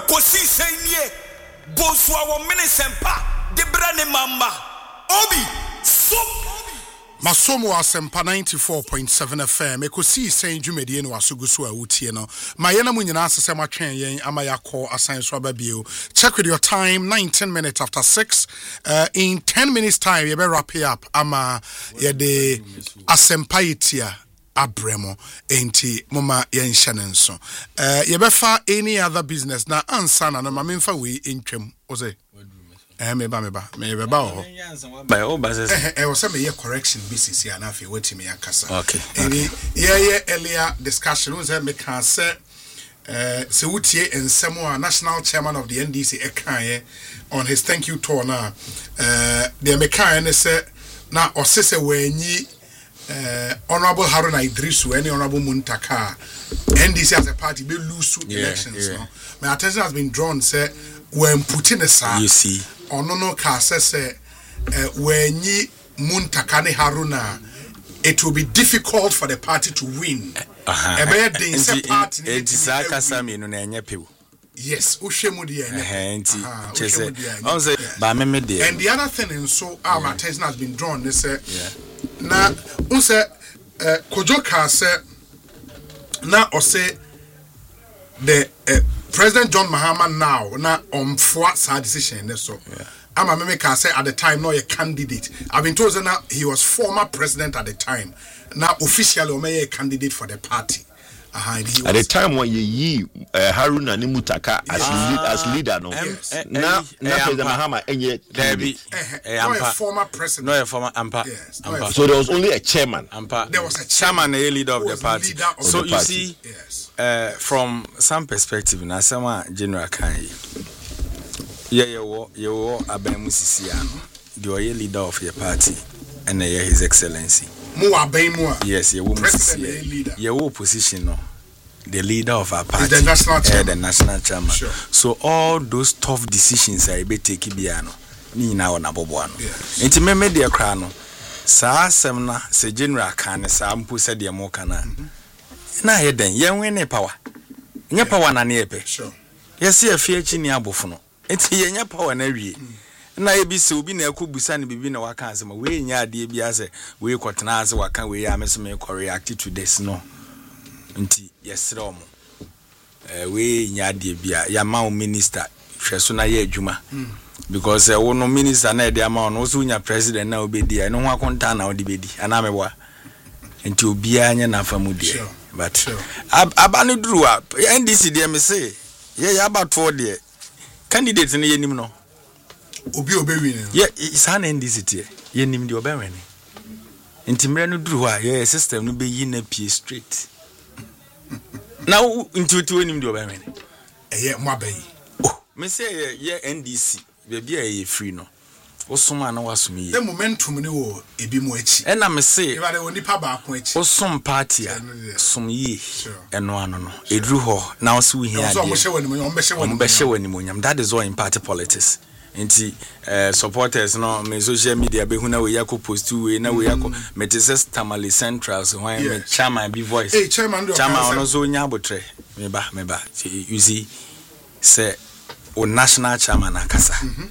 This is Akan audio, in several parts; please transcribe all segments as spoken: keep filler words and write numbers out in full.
kosi senye boswa wo minisempa debrane mama obi so Masomo Asempa ninety-four point seven F M ekosi sen dwumedie no asoguso a wutie no mayena mu nyina asese matwen yen amayakọ asan so ababio. Check with your time, nineteen minutes after six. Uh, in ten minutes time you better wrap it up ama ye de Asempa itia abremo enti mama yen shanenso. Uh, you befa any other business na ansa na ma memfa we entwam oze Eh me ba me ba me be ba ho by all business eh o say me ye correction B C C and afi wetimi akasa okay any yeah yeah earlier discussion we say me can say eh se wutie ensemo a national chairman of the N D C ekan on his thank you tour na eh the mekan ne say na osese wanyi eh honorable Haruna Idrisu any honorable Muntaka N D C as a party be lose yeah, elections yeah. no my attention has been drawn say when Putin is you see ono no ka sese wenyi Muntaka ne Haruna it will be difficult for the party to win. Uh-huh. Ebe dey say party it is akasa me no na enye pew. Yes, uhwemu de enye. Eh enti chese. On say ba me me dey. And the other thing in so our yeah. attention has been drawn they say yeah. na un say uh, Kojo ka say na o say the uh, President John Mahama now na omfoa sa decision ne so. Yeah. Ama me can say at the time no a candidate. I've been told that he was former president at the time. Now officially Omeye a candidate for the party. Uh-huh, he at the time when you ye uh, Haruna ni Muntaka as yeah. lead, as leader no. Yes. Uh, now now President Mahama enye Debbie no a former president. No a former ampa. Yes. No so there was only a chairman. Ampa. There was a chairman, a leader of the party. Of so the you party. see yes. uh, from some perspective na sama general kan yeah yeah wo yeah wo Abamu Sisi ano the oil leader of your party and yeah his excellency Mu Abamu yes yeah wo Sisi yeah wo position no the leader of our party the national chairman. Uh, the national chairman sure. So all those tough decisions are be take biano ni na wona bobo ano enti me me de kra no saa asem na se general kan saa mpo se de mo kana na ye den ye win power nye power na na epe sure yes ye fie chi ni abofo no enti ye nya power na wie na ye bi se obi na ekobusa ne bibi na waka asem we nya ade bi ase we kwotena ase waka we ya meseme ko react to this no nti yesere omo eh we nya ade bia ya ma o minister hweso na ye adwuma because eh wo no minister na de ama no so nya president na obedi no ho akonta na odi bedi ana mebwa nti obi anya na famu de but sure. ab abane duru a N D C de me say ye ya abato de candidate ne yenim no obi obewi ne ye isa na N D C tie yenim de obewe ne nti mre no duru a ye system no be yi na pie straight now intuitive wenim de obewe ne eye mo abayi oh me say ye ye N D C be bia ye free no osoma na wasumi ye the momentum ni wo ebi mo achi e na me say e ba de oni pa ba ko achi osom party a som ye eno ano no edru ho na osi wo hia de so mo hye wani mo be hye wani mo be hye wani mo nyam that is all in party politics enti uh, supporters no me social media be hu na we yakọ post we na we yakọ Metis Tamale Central so when me chairman be voice hey chairman do chairman ono so nya abotre me ba me ba you see say o national chairman akasa mhm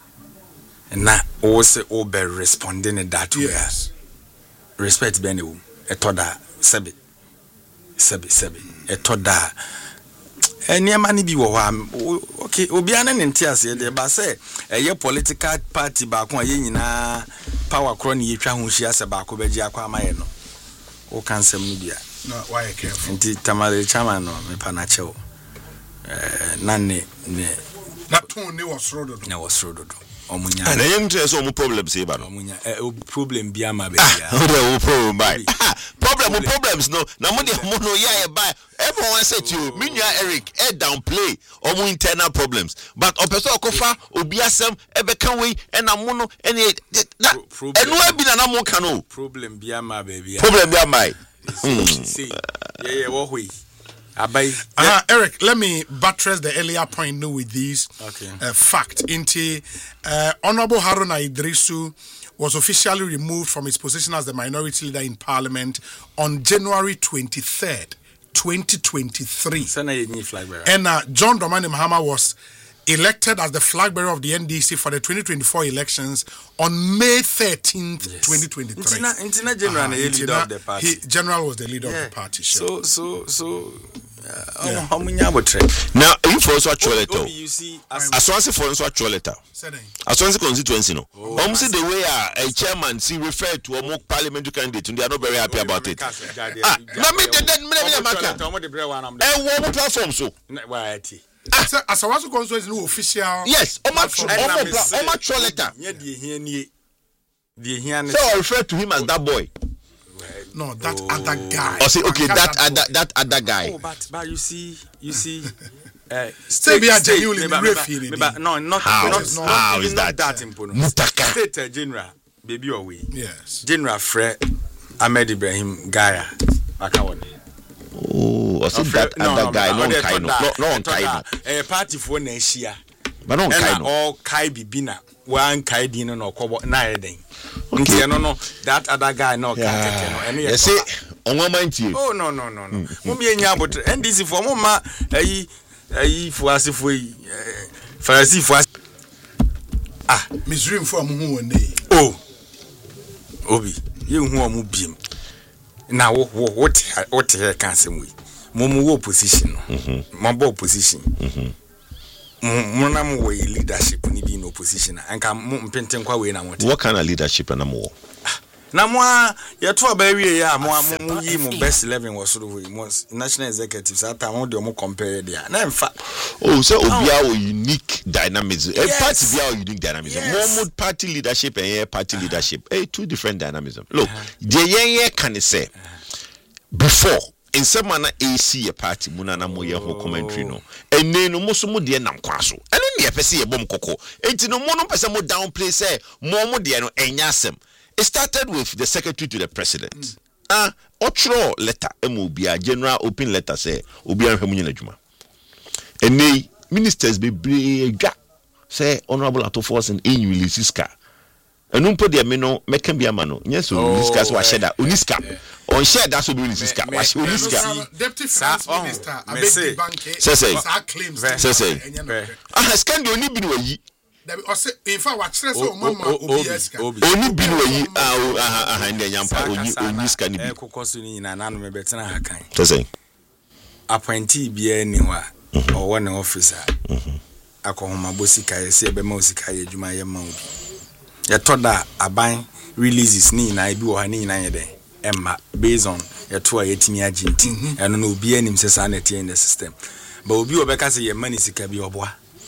na o se o be responding in that way yes respect be ne wo etoda sebe sebe sebe etoda eniema ni bi wo ha okay obi ane ne ntiase de ba say eye political party ba ko aye nyina power kro ne yetwa ho hia se ba ko beji akwa amaye no o kansem no bia no why careful nti Tamale chairman no me pa na chew eh na ne ne na ton ne was rodo ne was rodo omunya and I am to so mo problems e ba no omunya eh problem bia ma be bia o de problem by problem problems no na mo de mo no ya e buy everyone say to you Minya Eric e downplay omo internal problems but opeso okofa obi asem e be kan we e na mo no e ne enu abi na na mo kan no problem bia ma be bia problem bia mai see yeah yeah wo hoi Abai. Uh, Eric, let me buttress the earlier point no with this okay. uh, fact. Inti, uh, Honorable Haruna Idrisu was officially removed from his position as the minority leader in Parliament on January twenty-third, twenty twenty-three. Flag bearer. And uh, John Dramani Mahama was elected as the flag bearer of the N D C for the twenty twenty-four elections on May thirteenth, yes. twenty twenty-three. Intina, Intina General, uh-huh. Intina, leader of the party. He, General was the leader yeah. of the party. So, Sure. so, so. Yeah. Now, you for us watch your letter. You see, as long as for us watch your letter. As long as constituency, no. Almost the way a chairman see referred to a more parliamentary candidate, and they are not very happy about it. Ah, let me get that. And what platform so? As I was constituency no official. Yes, on my on my show letter. So I refer to him as that boy. No, that oh. other guy. Oh, see, okay, that, that other that other guy. Oh, but but you see, you see, uh, state, state, state, state, but no, not how, not, is, not, how not, is not that? that important. Mutaka. State uh, General, baby away. Yes. General Fred Ahmed Ibrahim Gaya. Akawon. Oh, I see that no, other no, guy. No, no, no, no, no, no, a party for Neshia. But no, no, all Kai Bibina. One Kai Dino no Kobo Naiding. Okay, no, no, that other guy, no, yeah. You see, on one mind you. Oh, no, no, no, no. Mummy, but and this is for Mama, a for us if we Pharisee for us. Ah, Miss Dream for who one day. Oh, Obi, you who are moving. Now, what what here can say we? Mumu position, Mambo position. Monam way leadership ni be in opposition and come painting kwa way na what. What kind of leadership and more? Na moa ya to baby ya moa mu yi mu best eleven was sort of most national executives at time de mo compare there. Na mfa. Oh, so obia o unique dynamism. A party bia o unique dynamism. More party leadership and party leadership. Eh, two different dynamism. Look, the yen yen can say before in some manner A C a party munana moye ho commentary no ene no mo so mo de nam kwa so ene ne pese ye bom koko enti no mo no pese mo downplay say mo mo de no enya asem. It started with the secretary to the president mm. ah otro letter emo bia general open letter say obi an hwemu nyina dwuma ene ministers be dwa say honorable Atofo in in release ska enu mpo de me no meka bia ma no nyeso release ska so wa sheda oniska on share that so be release ska wa she oniska deputy finance minister abeg bank say say claims say say ah scandal oni bi no yi in fact what stress o mama obiska oni bi no yi ah ah ah ndi nyampa oni oniska ni bi e kokoso ni na nanu me betena hakan say say appointee bia ni wa o won officer akohoma bosika yesi ebe ma osika ye dwuma ye ma obi ye toda aban releases ni na ebi wo ha ni na ye den emma based on ye to a yetimi agenti eno no obi anim se sa na tie in the system but obi obeka se ye mani sika bi oboa.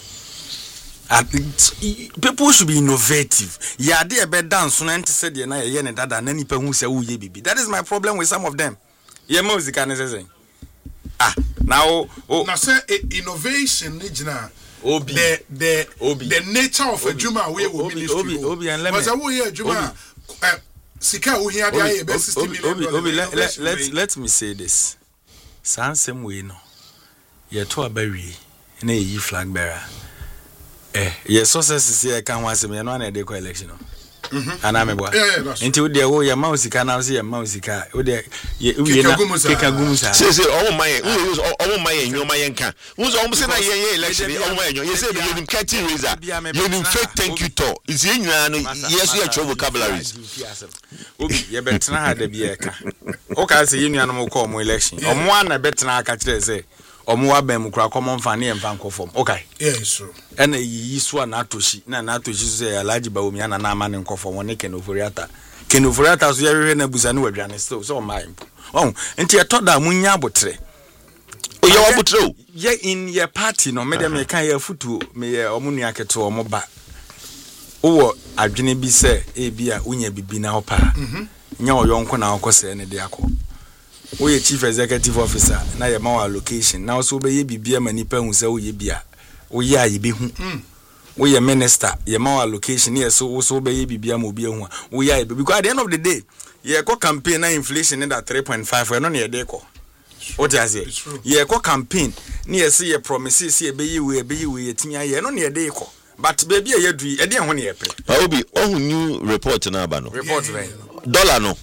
People should be innovative. Yeah, they be dance so and said ye na ye ne dada na nipa hu se wo ye bibi. That is my problem with some of them. Ye music can say ah now oh now say innovation ni jina Obi. the the Obi. the nature of Obi. a juma we will ministry. Obi Obi and let me. Because I will hear juma sika wo here dey be sixty million. Obi Obi let let let, let me say this. San same way no. Ye to abawi na yi flag bearer. Eh, yes, success here can once me no na dey election no. Mhm. Ana me boa. Enti wo dey wo ya mouse ka na wo say ya mouse ka. Wo dey we na keka gumusa. Say say all my we use all my enyo my enka. Wo so almost na yen election all my enyo. You say you nim curtain raiser. You nim fake thank you to. Is yen nyina no yes you your vocabularies. Obi ye betena ha da bi e ka. O ka say yen nua no ko mo election. Omo ana betena aka kire say omo abem kura common fan e mfa nkofom. Okay. Yes true. Ena yi so na atoshi na na atoshi so say Alhaji Bawomi ana na ama ne nkofom won Ken Oforiata. Ken Oforiata so yehwe na busa ne wadwane still so my impo. Oh, enti e toda munya abotre. O ye abotre o. Ye in your party no me dem e kan ye futu me ye omo nua keto omo ba. Owo adwene bi se e bia unya bibi na opa. Mhm. Nya oyonko na okose ne de akọ. Oye chief executive officer na ye ma allocation na so be ye bibia manipa hu se oye bia oye aye be hu oye minister ye ma allocation ye so so be ye bibia ma obi hu oye aye be because at the end of the day ye ko campaign na inflation in that three point five we no na ye de ko what you say ye ko campaign na ye say ye promises ye be ye we be ye we tinya ye no na ye de ko but baby ye du e de ho na ye pre Obi ohun new report na aba no report right dollar no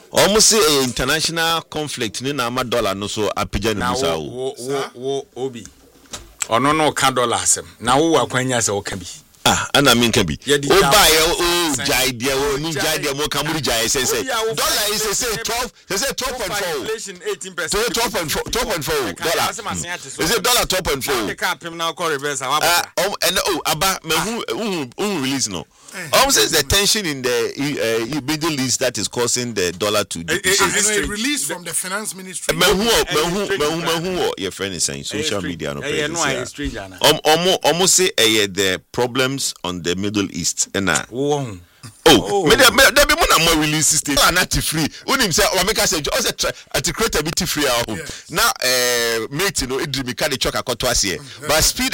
almost say international conflict ni na ama dollar no so apija ni musa wo wo wo obi ono no ka dollar asem na wo akwanya se wo ka bi ah ana min ka bi o ba ye o jai dia o ni jai dia mo ka muri jai say say dollar is say twelve say twelve point four inflation eighteen percent twelve point four dollar is it dollar twelve point four the cap him now call reverse wa ah and oh aba me who who release no um says the tension in the uh, Middle East that is causing the dollar to depreciate. A release from the finance ministry. Me who me who me who your friend is saying social media no presence. Um almost almost say uh, the problems on the Middle East and uh, oh oh me there be mo na release state not free unim say o make say o say at create a bit free now uh mate no edri me ka dey choka koto ase but speed